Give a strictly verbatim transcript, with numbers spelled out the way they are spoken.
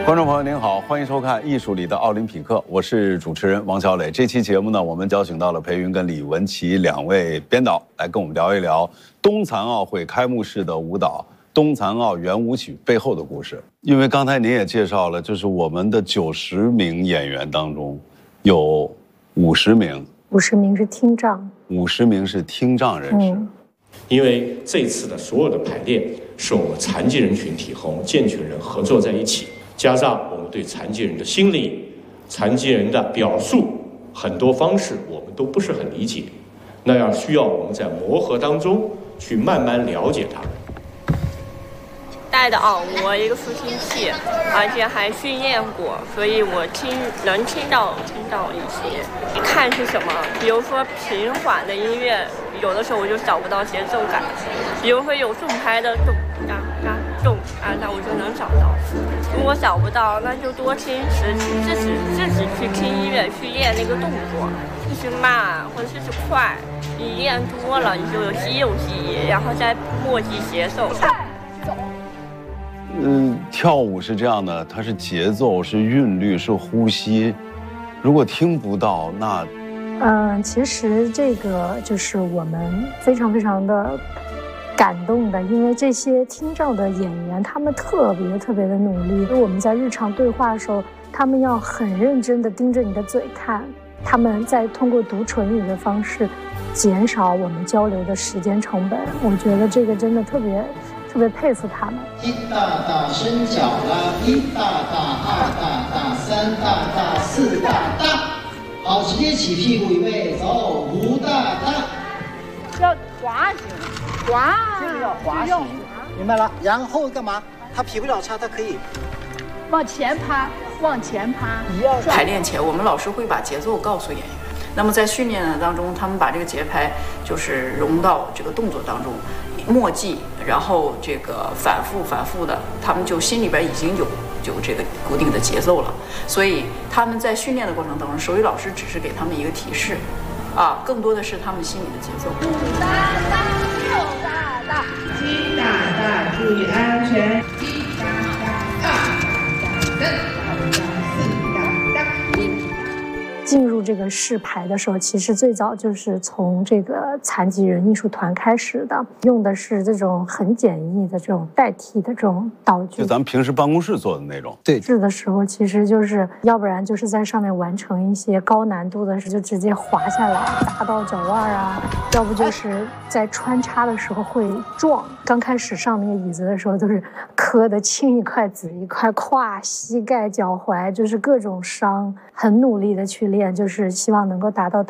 观众朋友您好，欢迎收看《艺术里的奥林匹克》，我是主持人王小磊。这期节目呢，我们邀请到了裴云跟李文琪两位编导来跟我们聊一聊冬残奥会开幕式的舞蹈《冬残奥圆舞曲》背后的故事。因为刚才您也介绍了，就是我们的九十名演员当中，有五十名， 五十名是听障， 五十名是听障人士。嗯， 因为这次的所有的排练是我们残疾人群体和我们健全人合作在一起。加上我们对残疾人的心理、残疾人的表述很多方式我们都不是很理解，那要需要我们在磨合当中去慢慢了解他们。 戴的耳蜗一个助听器，而且还训练过，所以我听能听到听到一些。看是什么，比如说平缓的音乐，有的时候我就找不到节奏感，比如说有重拍的动啊啊动啊，那我就能找到。如果找不到，那就多听实体，自己自己去听音乐，去练那个动作，是慢或者是快。你练多了，你就有肌肉记忆，然后再默记节奏。 嗯，跳舞是这样的，它是节奏，是韵律，是呼吸。如果听不到，那…… 嗯，其实这个就是我们非常非常的感动的，因为这些听障的演员，他们特别特别的努力。因为我们在日常对话的时候，他们要很认真的盯着你的嘴看，他们在通过读唇语的方式，减少我们交流的时间成本。我觉得这个真的特别。特别佩服他们。 一大大伸脚啦，一大大，二大大，三大大，四大大。好，直接起屁股，预备走，五大大。 要滑行，滑， 就是要滑行，明白了？然后干嘛？他劈不了叉，他可以往前趴，往前趴。 一样。 排练前，我们老师会把节奏告诉演员。那么在训练当中，他们把这个节拍就是融到这个动作当中。默记，然后这个反复反复的，他们就心里边已经有有这个固定的节奏了，所以他们在训练的过程当中，手语老师只是给他们一个提示，啊，更多的是他们心里的节奏。 五大大，六大大， 七大大，注意安全。一大大，二大大，三大大，四大大。 进入这个试排的时候，其实最早就是从这个残疾人艺术团开始的，用的是这种很简易的这种代替的这种道具， 就咱们平时办公室做的那种。 对，试的时候其实就是要不然就是在上面完成一些高难度的事，就直接滑下来砸到脚腕啊，要不就是在穿插的时候会撞。刚开始上那个椅子的时候，都是磕的青一块紫一块，胯、膝盖、脚踝就是各种伤，很努力的去练。就是希望能够达到